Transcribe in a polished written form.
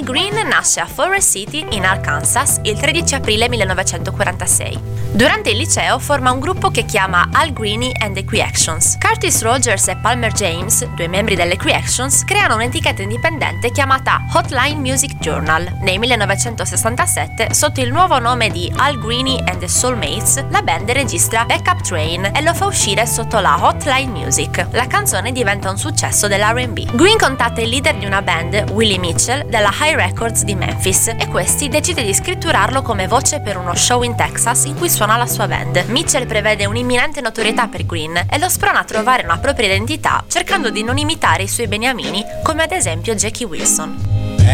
Green nasce a Forest City, in Arkansas, il 13 aprile 1946. Durante il liceo forma un gruppo che chiama Al Greene and the Creations. Curtis Rogers e Palmer James, due membri delle Creations, creano un'etichetta indipendente chiamata Hotline Music Journal. Nel 1967, sotto il nuovo nome di Al Greene and the Soulmates, la band registra Backup Train e lo fa uscire sotto la Hotline Music. La canzone diventa un successo dell'R&B. Green contatta il leader di una band, Willie Mitchell, della High Records di Memphis, e questi decide di scritturarlo come voce per uno show in Texas in cui suona la sua band. Mitchell prevede un'imminente notorietà per Green e lo sprona a trovare una propria identità, cercando di non imitare i suoi beniamini, come ad esempio Jackie Wilson.